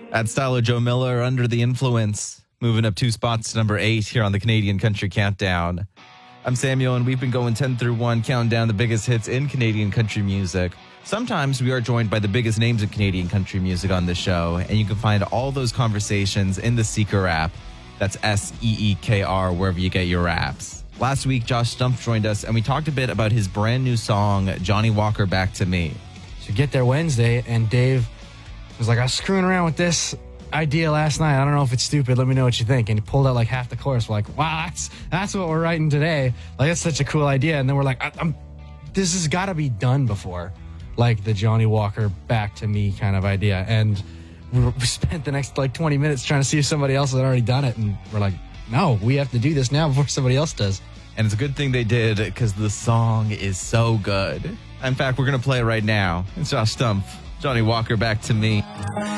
At Stylo Joe Miller, Under the Influence, moving up 2 spots to number 8 here on the Canadian Country Countdown. I'm Samuel, and we've been going 10 through 1, counting down the biggest hits in Canadian country music. Sometimes we are joined by the biggest names in Canadian country music on the show, and you can find all those conversations in the Seeker app. That's SEEKR, wherever you get your apps. Last week, Josh Stumpf joined us, and we talked a bit about his brand new song, Johnny Walker, Back to Me. So get there Wednesday, and Dave was like, I was screwing around with this idea last night. I don't know if it's stupid. Let me know what you think. And he pulled out like half the chorus. We're like, wow, that's what we're writing today. Like, that's such a cool idea. And then we're like, this has got to be done before. Like the Johnny Walker Back to Me kind of idea. And we spent the next 20 minutes trying to see if somebody else had already done it. And we're like, no, we have to do this now before somebody else does. And it's a good thing they did because the song is so good. In fact, we're going to play it right now. It's Josh Stumpf, Johnny Walker, Back to Me.